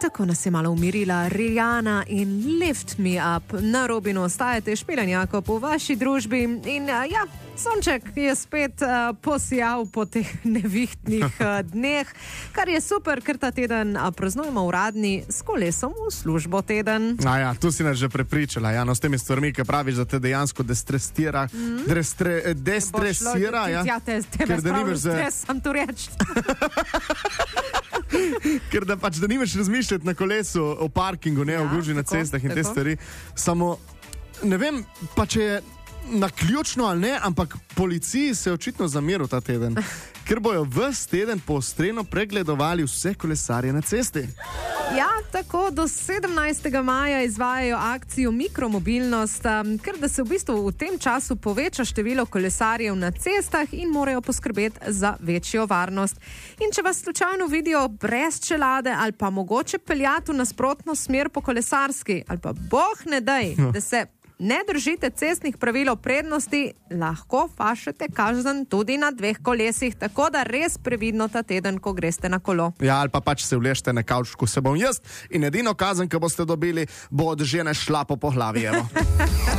tako nas je malo umirila Rihanna in Lift Me Up. Na Robinu ostajate Špelanjako po vaši družbi in sonček je spet posijal po teh nevihtnih dneh, kar je super, ker ta teden praznujemo uradni s kolesom v službo teden. Tu si nas že prepričala, s temi stvarmi, ki praviš, da te dejansko destresira. Ker da nimaš stres, sam to reči. Ker da pač, da nimaš razmišljati na kolesu o parkingu, o gužvi na cestah in te stvari. Samo, ne vem, pa če je naključno ali ne, ampak policiji se je očitno zameril ta teden, ker bojo ves teden poostreno pregledovali vse kolesarje na cesti. Tako do 17. maja izvajajo akcijo Mikromobilnost, ker da se v bistvu v tem času poveča število kolesarjev na cestah in morajo poskrbeti za večjo varnost. In če vas slučajno vidijo brez čelade ali pa mogoče peljati v nasprotno smer po kolesarski, ali pa boh ne daj, da se ne držite cestnih pravil o prednosti, lahko fašete kazen tudi na 2 kolesih, tako da res previdno ta teden, ko greste na kolo. Ali pa pač se vležite na kavč, ko se bom jaz in edino kazen, ki boste dobili, bo od žene šlapo po glavi.